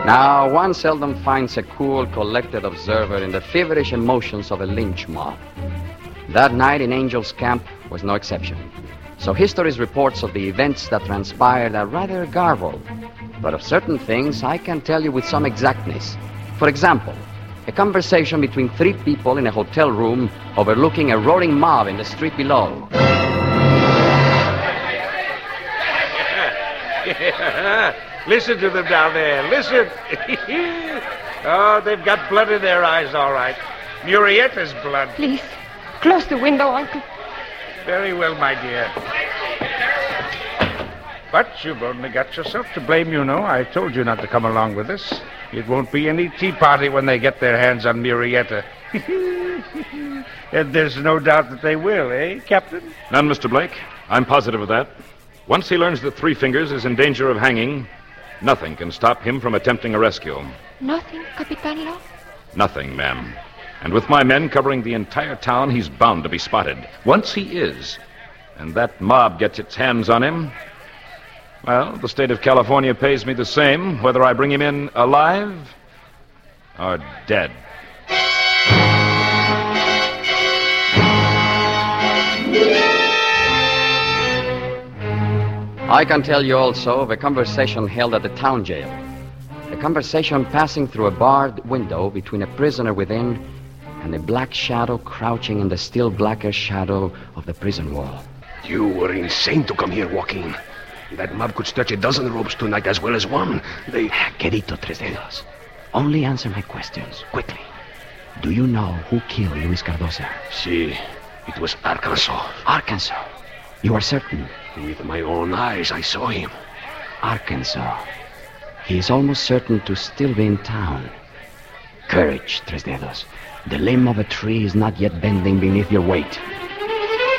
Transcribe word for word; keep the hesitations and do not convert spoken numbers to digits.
Now, one seldom finds a cool, collected observer in the feverish emotions of a lynch mob. That night in Angel's Camp was no exception. So history's reports of the events that transpired are rather garbled. But of certain things, I can tell you with some exactness. For example, a conversation between three people in a hotel room overlooking a roaring mob in the street below. Listen to them down there. Listen. Oh, they've got blood in their eyes, all right. Murrietta's blood. Please, close the window, Uncle. Very well, my dear. But you've only got yourself to blame, you know. I told you not to come along with us. It won't be any tea party when they get their hands on Murrieta. And there's no doubt that they will, eh, Captain? None, Mister Blake. I'm positive of that. Once he learns that Three Fingers is in danger of hanging, nothing can stop him from attempting a rescue. Nothing, Capitan Law? Nothing, ma'am. And with my men covering the entire town, he's bound to be spotted. Once he is, and that mob gets its hands on him, well, the state of California pays me the same, whether I bring him in alive or dead. I can tell you also of a conversation held at the town jail. A conversation passing through a barred window between a prisoner within and a black shadow crouching in the still blacker shadow of the prison wall. You were insane to come here, Joaquin. That mob could stretch a dozen ropes tonight as well as one. They... Querido Tres Dedos, only answer my questions, quickly. Do you know who killed Luis Cardoza? Si, it was Arkansas. Arkansas? You are certain? With my own eyes, I saw him. Arkansas. He is almost certain to still be in town. Courage, Tres Dedos. The limb of a tree is not yet bending beneath your weight.